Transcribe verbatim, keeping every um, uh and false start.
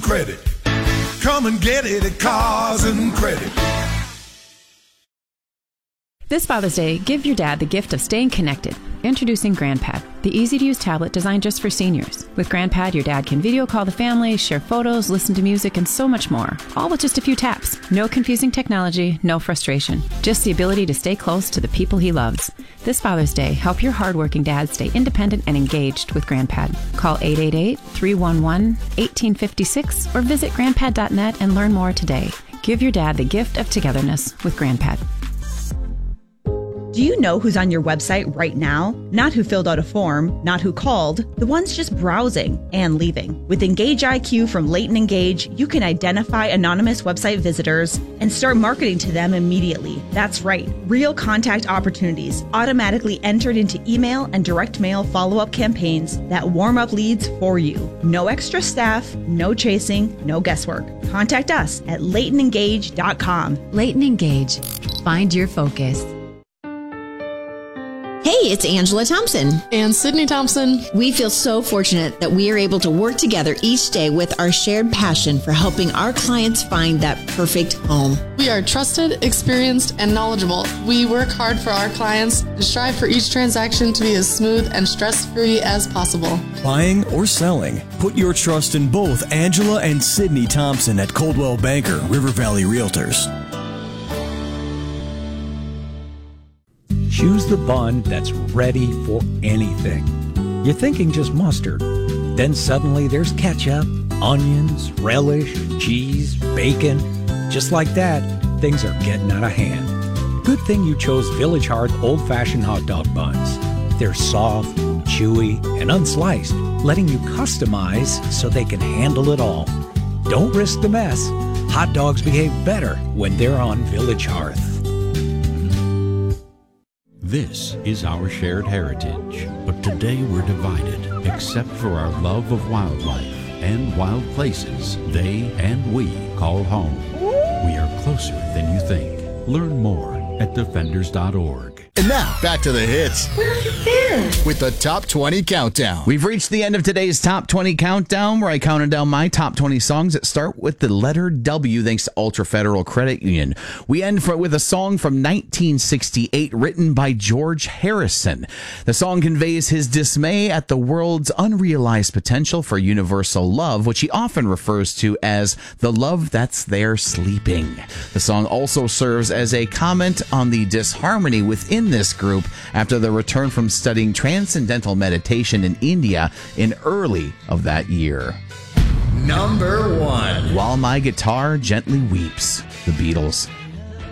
Credit. Come and get it at Cars and Credit. This Father's Day, give your dad the gift of staying connected. Introducing GrandPad, the easy-to-use tablet designed just for seniors. With GrandPad, your dad can video call the family, share photos, listen to music, and so much more. All with just a few taps. No confusing technology, no frustration. Just the ability to stay close to the people he loves. This Father's Day, help your hardworking dad stay independent and engaged with GrandPad. Call eight eight eight, three one one, one eight five six or visit grandpad dot net and learn more today. Give your dad the gift of togetherness with GrandPad. Do you know who's on your website right now? Not who filled out a form, not who called, the ones just browsing and leaving. With Engage I Q from Leighton Engage, you can identify anonymous website visitors and start marketing to them immediately. That's right, real contact opportunities automatically entered into email and direct mail follow-up campaigns that warm up leads for you. No extra staff, no chasing, no guesswork. Contact us at leighton engage dot com. Leighton Engage. Find your focus. Hey, it's Angela Thompson. And Sydney Thompson. We feel so fortunate that we are able to work together each day with our shared passion for helping our clients find that perfect home. We are trusted, experienced, and knowledgeable. We work hard for our clients and strive for each transaction to be as smooth and stress-free as possible. Buying or selling, put your trust in both Angela and Sydney Thompson at Coldwell Banker, River Valley Realtors. Choose the bun that's ready for anything. You're thinking just mustard. Then suddenly there's ketchup, onions, relish, cheese, bacon. Just like that, things are getting out of hand. Good thing you chose Village Hearth old-fashioned hot dog buns. They're soft, chewy, and unsliced, letting you customize so they can handle it all. Don't risk the mess. Hot dogs behave better when they're on Village Hearth. This is our shared heritage, but today we're divided, except for our love of wildlife and wild places they and we call home. We are closer than you think. Learn more at defenders dot org. And now, back to the hits. Where have you been? With the Top twenty Countdown. We've reached the end of today's Top twenty Countdown, where I counted down my top twenty songs that start with the letter W, thanks to Ultra Federal Credit Union. We end for, with a song from nineteen sixty-eight written by George Harrison. The song conveys his dismay at the world's unrealized potential for universal love, which he often refers to as the love that's there sleeping. The song also serves as a comment on the disharmony within this group after the return from studying transcendental meditation in India in early of that year. Number one. While My Guitar Gently Weeps, The Beatles.